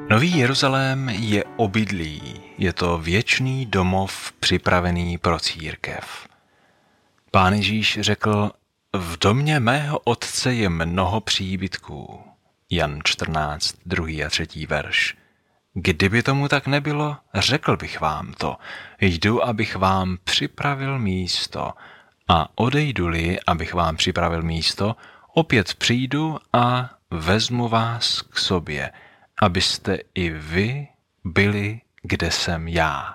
Nový Jeruzalém je obydlí, je to věčný domov připravený pro církev. Pán Ježíš řekl, v domě mého otce je mnoho příbytků. Jan 14, 2. a 3. verš. Kdyby tomu tak nebylo, řekl bych vám to. Jdu, abych vám připravil místo. A odejdu-li, abych vám připravil místo, opět přijdu a vezmu vás k sobě, abyste i vy byli, kde jsem já.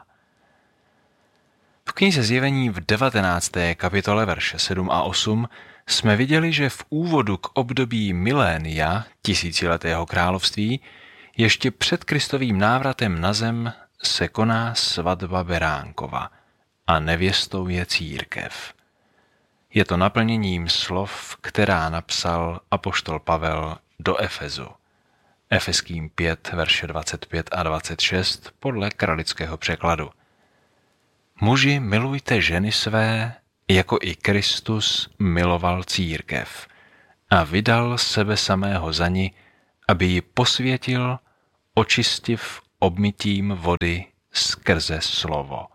V knize Zjevení v 19. kapitole verše 7 a 8 jsme viděli, že v úvodu k období milénia, tisíciletého království, ještě před Kristovým návratem na zem se koná svatba Beránkova a nevěstou je církev. Je to naplněním slov, která napsal apoštol Pavel do Efezu. Efeským 5, verše 25 a 26 podle kralického překladu. Muži, milujte ženy své, jako i Kristus miloval církev a vydal sebe samého za ni, aby ji posvětil, očistiv obmytím vody skrze slovo.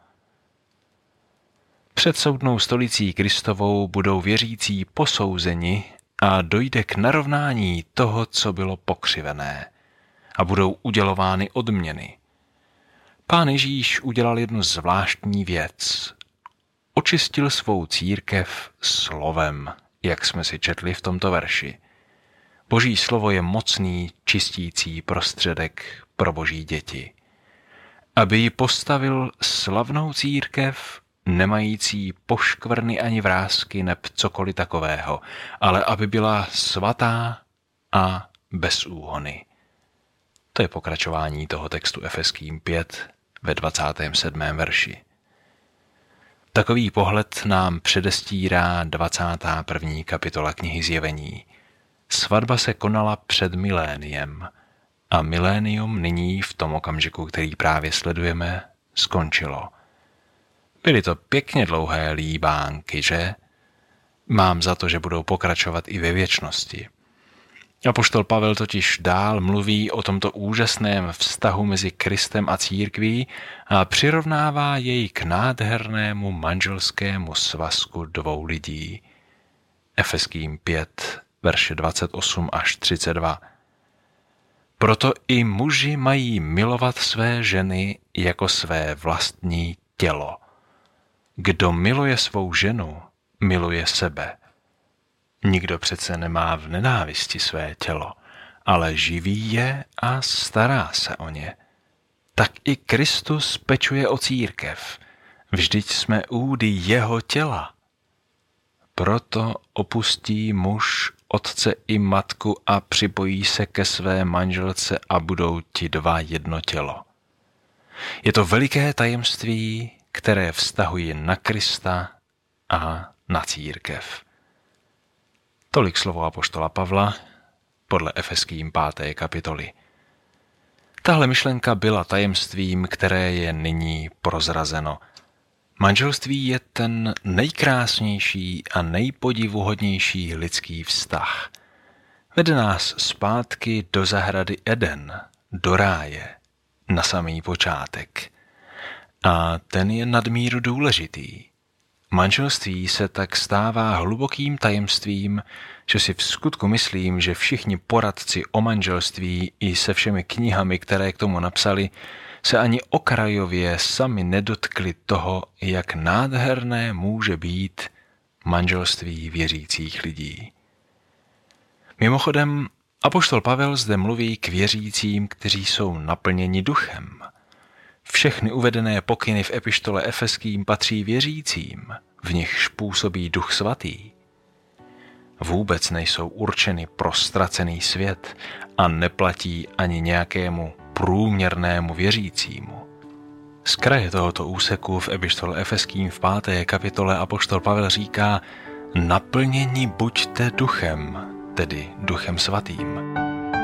Před soudnou stolicí Kristovou budou věřící posouzeni a dojde k narovnání toho, co bylo pokřivené, a budou udělovány odměny. Pán Ježíš udělal jednu zvláštní věc. Očistil svou církev slovem, jak jsme si četli v tomto verši. Boží slovo je mocný, čistící prostředek pro boží děti. Aby ji postavil slavnou církev, nemající poškvrny ani vrásky neb cokoliv takového, ale aby byla svatá a bez úhony. To je pokračování toho textu Efeským 5 ve 27. verši. Takový pohled nám předestírá 21. kapitola knihy Zjevení. Svatba se konala před miléniem a milénium nyní v tom okamžiku, který právě sledujeme, skončilo. Byly to pěkně dlouhé líbánky, že? Mám za to, že budou pokračovat i ve věčnosti. Apoštol Pavel totiž dál mluví o tomto úžasném vztahu mezi Kristem a církví a přirovnává jej k nádhernému manželskému svazku dvou lidí. Efeským 5, verše 28 až 32. Proto i muži mají milovat své ženy jako své vlastní tělo. Kdo miluje svou ženu, miluje sebe. Nikdo přece nemá v nenávisti své tělo, ale živí je a stará se o ně. Tak i Kristus pečuje o církev, vždyť jsme údy jeho těla. Proto opustí muž otce i matku a připojí se ke své manželce a budou ti dva jedno tělo. Je to veliké tajemství, které vztahují na Krista a na církev. Tolik slovo apoštola Pavla podle Efeským 5. kapitoly. Tahle myšlenka byla tajemstvím, které je nyní prozrazeno. Manželství je ten nejkrásnější a nejpodivuhodnější lidský vztah. Vede nás zpátky do zahrady Eden, do ráje, na samý počátek. A ten je nadmíru důležitý. Manželství se tak stává hlubokým tajemstvím, že si v skutku myslím, že všichni poradci o manželství i se všemi knihami, které k tomu napsali, se ani okrajově sami nedotkli toho, jak nádherné může být manželství věřících lidí. Mimochodem, apoštol Pavel zde mluví k věřícím, kteří jsou naplněni duchem. Všechny uvedené pokyny v epištole Efeským patří věřícím, v nichž působí Duch Svatý. Vůbec nejsou určeny pro ztracený svět a neplatí ani nějakému průměrnému věřícímu. Z kraje tohoto úseku v epištole Efeským v 5. kapitole apoštol Pavel říká: naplněni buďte duchem, tedy Duchem Svatým.